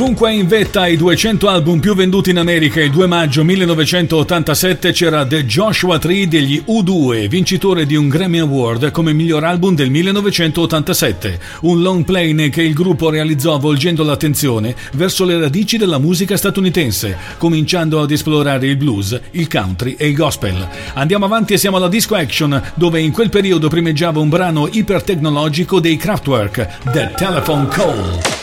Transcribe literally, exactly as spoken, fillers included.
Dunque in vetta ai duecento album più venduti in America il due maggio millenovecentottantasette c'era The Joshua Tree degli U due, vincitore di un Grammy Award come miglior album del millenovecentottantasette, un long play che il gruppo realizzò avvolgendo l'attenzione verso le radici della musica statunitense, cominciando ad esplorare il blues, il country e il gospel. Andiamo avanti e siamo alla disco action, dove in quel periodo primeggiava un brano ipertecnologico dei Kraftwerk, The Telephone Call.